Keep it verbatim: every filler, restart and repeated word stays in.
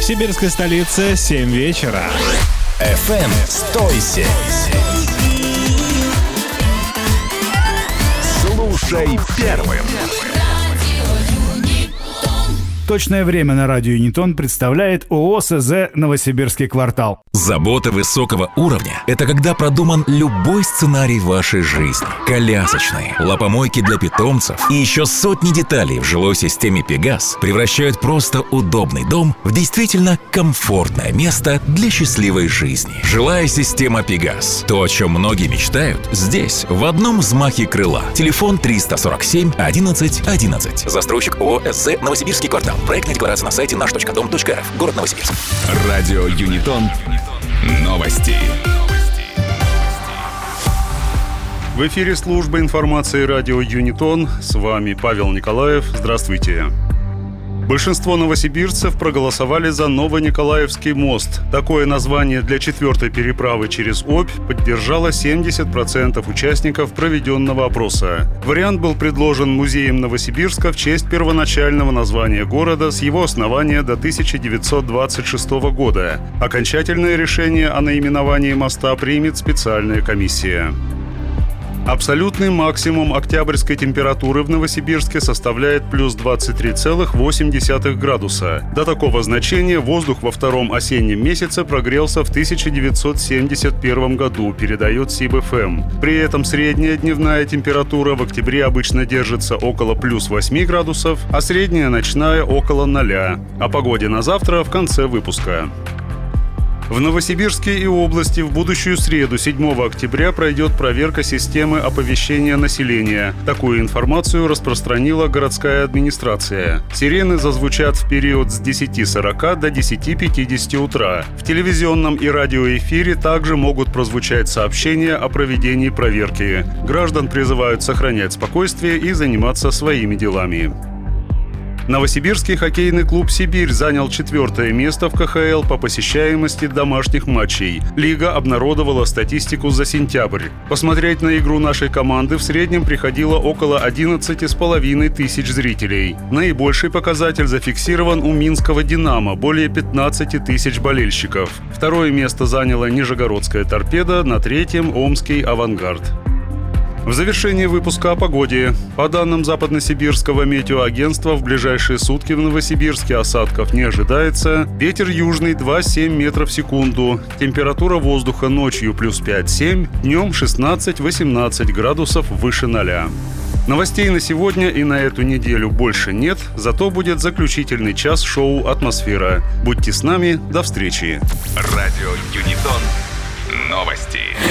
В сибирской столице семь вечера. эф эм сто семь. Слушай первым. Точное время на радио Юнитон представляет ООО СЗ «Новосибирский квартал». Забота высокого уровня – это когда продуман любой сценарий вашей жизни. Колясочные, лапомойки для питомцев и еще сотни деталей в жилой системе «Пегас» превращают просто удобный дом в действительно комфортное место для счастливой жизни. Жилая система «Пегас» – то, о чем многие мечтают, здесь, в одном взмахе крыла. Телефон триста сорок семь одиннадцать одиннадцать. Застройщик ООО СЗ «Новосибирский квартал». Проектная декларация на сайте наш точка дом точка рф. Город Новосибирск. Радио Юнитон. Новости. В эфире служба информации радио Юнитон. С вами Павел Николаев. Здравствуйте. Большинство новосибирцев проголосовали за Новониколаевский мост. Такое название для четвертой переправы через Обь поддержало семьдесят процентов участников проведенного опроса. Вариант был предложен Музеем Новосибирска в честь первоначального названия города с его основания до тысяча девятьсот двадцать шестого года. Окончательное решение о наименовании моста примет специальная комиссия. Абсолютный максимум октябрьской температуры в Новосибирске составляет плюс двадцать три целых восемь десятых градуса. До такого значения воздух во втором осеннем месяце прогрелся в тысяча девятьсот семьдесят первом году, передает СибЭФМ. При этом средняя дневная температура в октябре обычно держится около плюс восемь градусов, а средняя ночная около ноля. О погоде на завтра в конце выпуска. В Новосибирске и области в будущую среду, седьмого октября, пройдет проверка системы оповещения населения. Такую информацию распространила городская администрация. Сирены зазвучат в период с десяти сорока до десяти пятидесяти утра. В телевизионном и радиоэфире также могут прозвучать сообщения о проведении проверки. Граждан призывают сохранять спокойствие и заниматься своими делами. Новосибирский хоккейный клуб «Сибирь» занял четвертое место в ка ха эл по посещаемости домашних матчей. Лига обнародовала статистику за сентябрь. Посмотреть на игру нашей команды в среднем приходило около одиннадцати с половиной тысяч зрителей. Наибольший показатель зафиксирован у минского «Динамо» – более пятнадцати тысяч болельщиков. Второе место заняла Нижегородская «Торпедо», на третьем – Омский «Авангард». В завершении выпуска о погоде. По данным Западносибирского метеоагентства, в ближайшие сутки в Новосибирске осадков не ожидается. Ветер южный два целых семь десятых метров в секунду. Температура воздуха ночью плюс пять-семь, днем шестнадцать-восемнадцать градусов выше ноля. Новостей на сегодня и на эту неделю больше нет, зато будет заключительный час шоу «Атмосфера». Будьте с нами, до встречи. Радио Юнитон. Новости.